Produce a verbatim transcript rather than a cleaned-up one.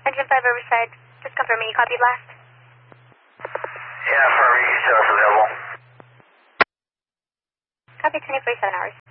Engine five Riverside, just confirming you copied last. Yeah, for me, service available. Copy twenty-four seven hours.